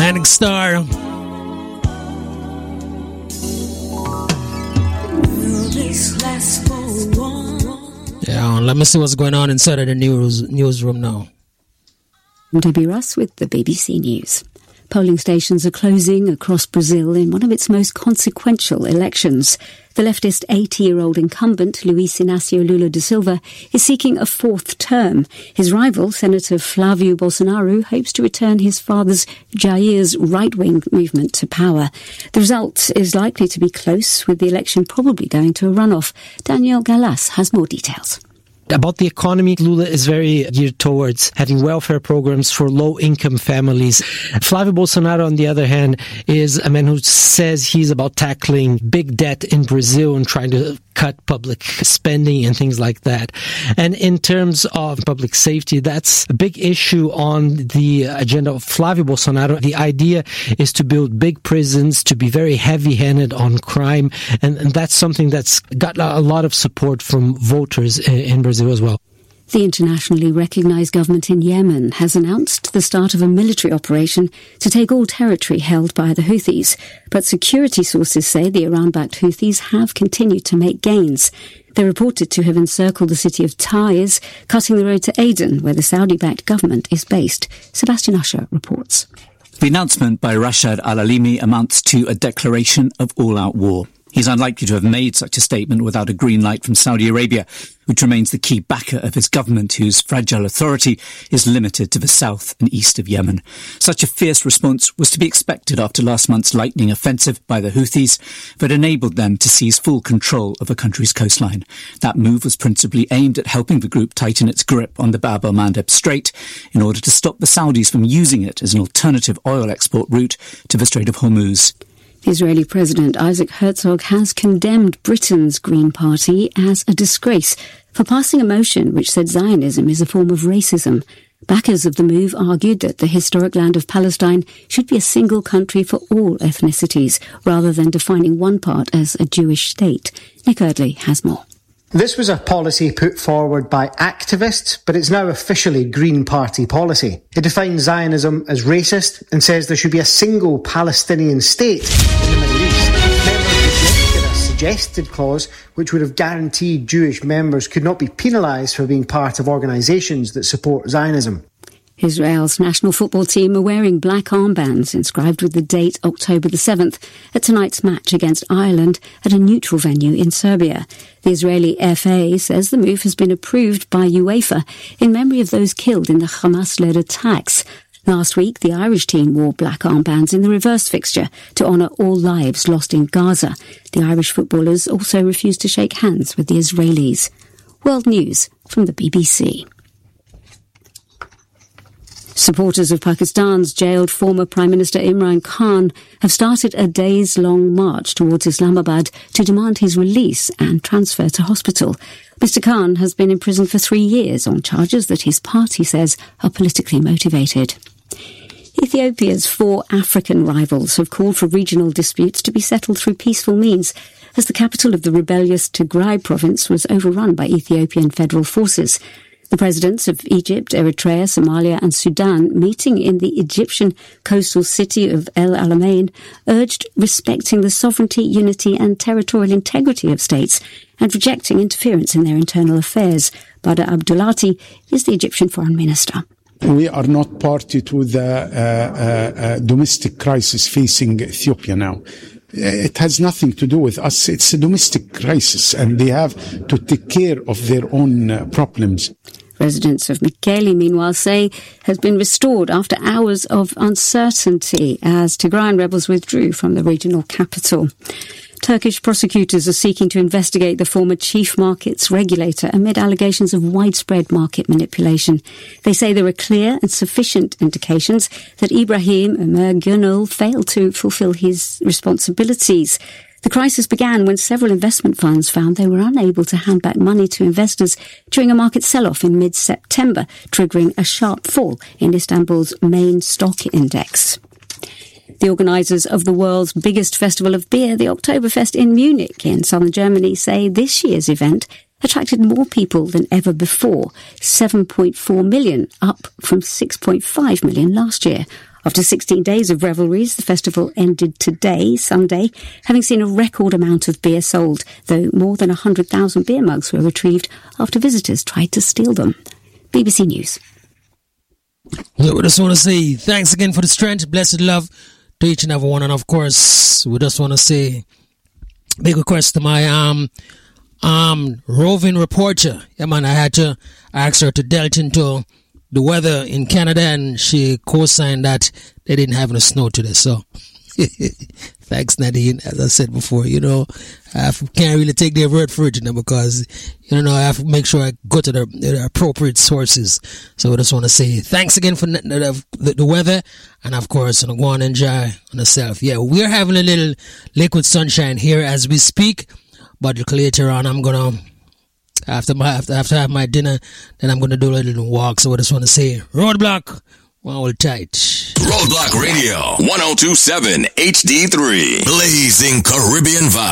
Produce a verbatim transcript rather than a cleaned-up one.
Atlantic Star. Yeah, let me see what's going on inside of the news newsroom now. Debbie Russ with the B B C News. Polling stations are closing across Brazil in one of its most consequential elections. The leftist eighty-year-old incumbent, Luiz Inácio Lula da Silva, is seeking a fourth term. His rival, Senator Flávio Bolsonaro, hopes to return his father's Jair's right-wing movement to power. The result is likely to be close, with the election probably going to a runoff. Daniel Galas has more details. About the economy, Lula is very geared towards having welfare programs for low-income families. Flávio Bolsonaro, on the other hand, is a man who says he's about tackling big debt in Brazil and trying to cut public spending and things like that. And in terms of public safety, that's a big issue on the agenda of Flávio Bolsonaro. The idea is to build big prisons, to be very heavy-handed on crime, and, and that's something that's got a lot of support from voters in, in Brazil as well. The internationally recognized government in Yemen has announced the start of a military operation to take all territory held by the Houthis. But security sources say the Iran-backed Houthis have continued to make gains. They're reported to have encircled the city of Taiz, cutting the road to Aden, where the Saudi-backed government is based. Sebastian Usher reports. The announcement by Rashad al-Alimi amounts to a declaration of all-out war. He's unlikely to have made such a statement without a green light from Saudi Arabia, which remains the key backer of his government, whose fragile authority is limited to the south and east of Yemen. Such a fierce response was to be expected after last month's lightning offensive by the Houthis that enabled them to seize full control of the country's coastline. That move was principally aimed at helping the group tighten its grip on the Bab el-Mandeb Strait in order to stop the Saudis from using it as an alternative oil export route to the Strait of Hormuz. Israeli President Isaac Herzog has condemned Britain's Green Party as a disgrace for passing a motion which said Zionism is a form of racism. Backers of the move argued that the historic land of Palestine should be a single country for all ethnicities, rather than defining one part as a Jewish state. Nick Erdley has more. This was a policy put forward by activists, but it's now officially Green Party policy. It defines Zionism as racist and says there should be a single Palestinian state in the Middle East. Members rejected a suggested clause which would have guaranteed Jewish members could not be penalised for being part of organisations that support Zionism. Israel's national football team are wearing black armbands inscribed with the date October the seventh at tonight's match against Ireland at a neutral venue in Serbia. The Israeli F A says the move has been approved by UEFA in memory of those killed in the Hamas-led attacks. Last week, the Irish team wore black armbands in the reverse fixture to honour all lives lost in Gaza. The Irish footballers also refused to shake hands with the Israelis. World News from the B B C. Supporters of Pakistan's jailed former Prime Minister Imran Khan have started a days-long march towards Islamabad to demand his release and transfer to hospital. Mister Khan has been in prison for three years on charges that his party says are politically motivated. Ethiopia's four African rivals have called for regional disputes to be settled through peaceful means, as the capital of the rebellious Tigray province was overrun by Ethiopian federal forces. The presidents of Egypt, Eritrea, Somalia and Sudan, meeting in the Egyptian coastal city of El Alamein, urged respecting the sovereignty, unity and territorial integrity of states and rejecting interference in their internal affairs. Badr Abdulati is the Egyptian foreign minister. We are not party to the uh, uh, uh, domestic crisis facing Ethiopia now. It has nothing to do with us. It's a domestic crisis, and they have to take care of their own uh, problems. Residents of Mekelle, meanwhile, say has been restored after hours of uncertainty as Tigrayan rebels withdrew from the regional capital. Turkish prosecutors are seeking to investigate the former chief markets regulator amid allegations of widespread market manipulation. They say there are clear and sufficient indications that Ibrahim Ömer Gönül failed to fulfill his responsibilities. The crisis began when several investment funds found they were unable to hand back money to investors during a market sell-off in mid-September, triggering a sharp fall in Istanbul's main stock index. The organisers of the world's biggest festival of beer, the Oktoberfest in Munich in southern Germany, say this year's event attracted more people than ever before, seven point four million, up from six point five million last year. After sixteen days of revelries, the festival ended today, Sunday, having seen a record amount of beer sold, though more than one hundred thousand beer mugs were retrieved after visitors tried to steal them. B B C News. Well, we just want to say thanks again for the strength, blessed love to each and every one. And of course, we just want to say big request to my um um roving reporter. Yeah, man, I had to ask her to delve into the weather in Canada, and she co-signed that they didn't have any snow today. So, thanks, Nadine. As I said before, you know, I can't really take their word for it, you know, because, you know, I have to make sure I go to the, the appropriate sources. So I just want to say thanks again for the, the, the weather, and of course, you know, go on and enjoy on yourself. Yeah, we're having a little liquid sunshine here as we speak, but later on, I'm gonna. After my after, after I have my dinner, then I'm going to do a little walk. So I just want to say, Roadblock, well, hold tight. Roadblock Radio, one oh two point seven H D three, blazing Caribbean vibe.